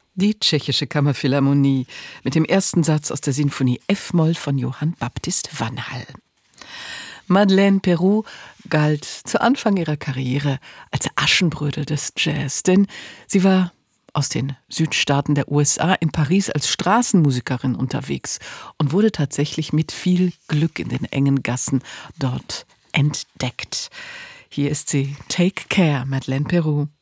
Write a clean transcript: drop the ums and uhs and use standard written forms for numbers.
Die Tschechische Kammerphilharmonie mit dem ersten Satz aus der Sinfonie F-Moll von Johann Baptist Vanhal. Madeleine Peyroux galt zu Anfang ihrer Karriere als Aschenbrödel des Jazz, denn sie war aus den Südstaaten der USA in Paris als Straßenmusikerin unterwegs und wurde tatsächlich mit viel Glück in den engen Gassen dort entdeckt. Hier ist sie, Take Care, Madeleine Peyroux.